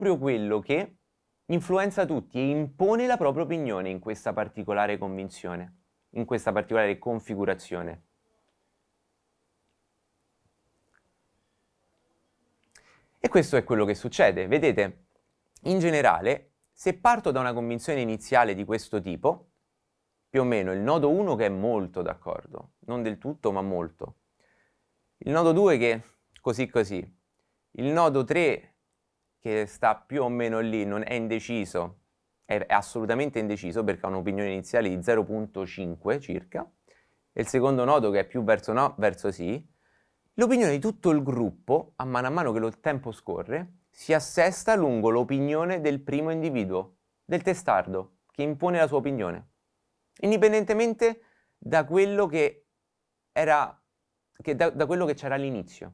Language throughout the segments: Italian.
proprio quello che influenza tutti e impone la propria opinione in questa particolare convinzione, in questa particolare configurazione. E questo è quello che succede. Vedete, in generale, se parto da una convinzione iniziale di questo tipo, più o meno il nodo 1 che è molto d'accordo, non del tutto ma molto, il nodo 2 che così così, il nodo 3 che sta più o meno lì, non è indeciso, è assolutamente indeciso perché ha un'opinione iniziale di 0,5 circa, e il secondo nodo che è più verso no, verso sì, l'opinione di tutto il gruppo, a mano che il tempo scorre, si assesta lungo l'opinione del primo individuo, del testardo, che impone la sua opinione, indipendentemente da quello che era, da quello che c'era all'inizio.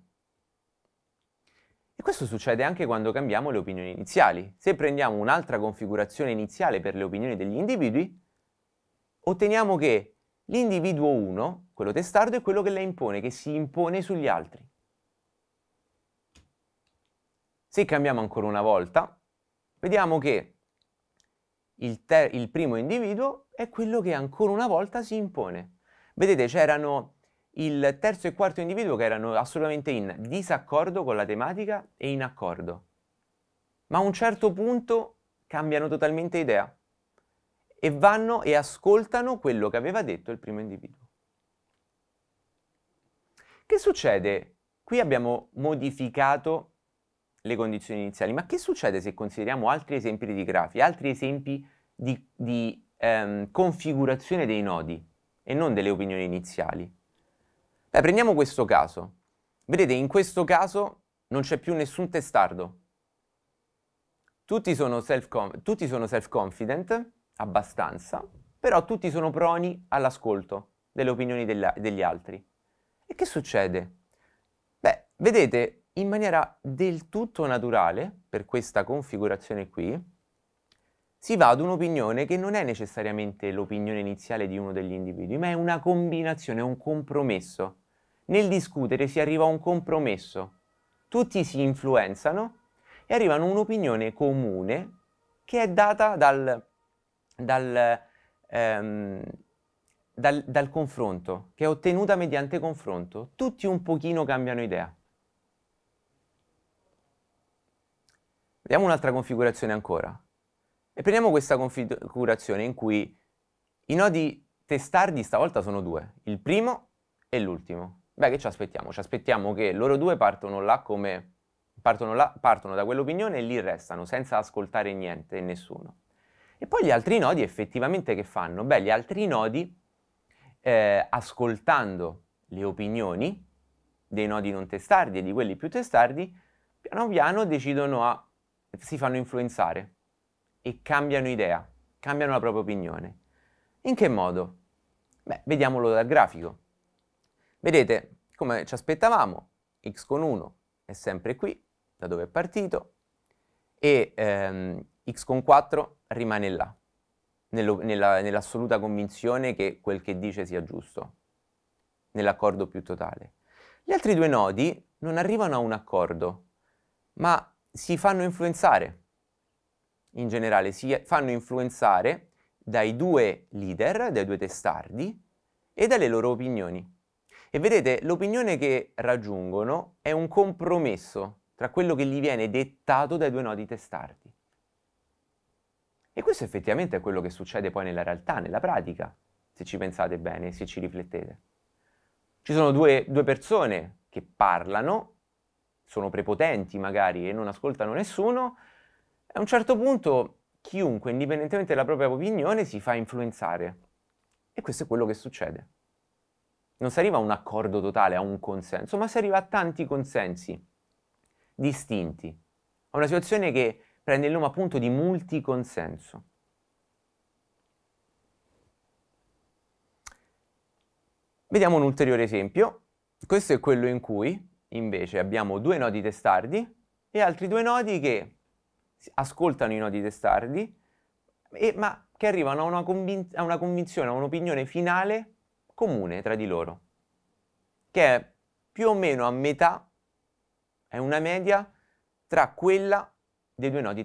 E questo succede anche quando cambiamo le opinioni iniziali. Se prendiamo un'altra configurazione iniziale per le opinioni degli individui, otteniamo che l'individuo 1, quello testardo, è quello che la impone, che si impone sugli altri. Se cambiamo ancora una volta, vediamo che il primo individuo è quello che ancora una volta si impone. Vedete, c'erano il terzo e quarto individuo che erano assolutamente in disaccordo con la tematica e in accordo. Ma a un certo punto cambiano totalmente idea e vanno e ascoltano quello che aveva detto il primo individuo. Che succede? Qui abbiamo modificato le condizioni iniziali, ma che succede se consideriamo altri esempi di grafi, altri esempi di configurazione dei nodi e non delle opinioni iniziali? Beh, prendiamo questo caso. Vedete, in questo caso non c'è più nessun testardo. Tutti sono self-confident, abbastanza, però tutti sono proni all'ascolto delle opinioni degli altri. E che succede? Beh, vedete, in maniera del tutto naturale, per questa configurazione qui, si va ad un'opinione che non è necessariamente l'opinione iniziale di uno degli individui, ma è una combinazione, è un compromesso. Nel discutere si arriva a un compromesso. Tutti si influenzano e arrivano a un'opinione comune che è data dal confronto, che è ottenuta mediante confronto. Tutti un pochino cambiano idea. Vediamo un'altra configurazione ancora. E prendiamo questa configurazione in cui i nodi testardi stavolta sono due, il primo e l'ultimo. Beh, che ci aspettiamo? Ci aspettiamo che loro due partono da quell'opinione e lì restano, senza ascoltare niente e nessuno. E poi gli altri nodi effettivamente che fanno? Beh, gli altri nodi, ascoltando le opinioni dei nodi non testardi e di quelli più testardi, piano piano si fanno influenzare e cambiano idea, cambiano la propria opinione. In che modo? Beh, vediamolo dal grafico. Vedete, come ci aspettavamo, x con 1 è sempre qui, da dove è partito, e x con 4 rimane là, nell'assoluta convinzione che quel che dice sia giusto, nell'accordo più totale. Gli altri due nodi non arrivano a un accordo, ma si fanno influenzare. In generale si fanno influenzare dai due leader, dai due testardi e dalle loro opinioni. E vedete, l'opinione che raggiungono è un compromesso tra quello che gli viene dettato dai due nodi testardi. E questo effettivamente è quello che succede poi nella realtà, nella pratica, se ci pensate bene, se ci riflettete. Ci sono due persone che parlano, sono prepotenti magari e non ascoltano nessuno, a un certo punto chiunque, indipendentemente dalla propria opinione, si fa influenzare. E questo è quello che succede. Non si arriva a un accordo totale, a un consenso, ma si arriva a tanti consensi distinti, a una situazione che prende il nome appunto di multiconsenso. Vediamo un ulteriore esempio. Questo è quello in cui invece abbiamo due nodi testardi e altri due nodi che ascoltano i nodi testardi, ma che arrivano a una convinzione, a un'opinione finale comune tra di loro, che è più o meno a metà, è una media tra quella dei due nodi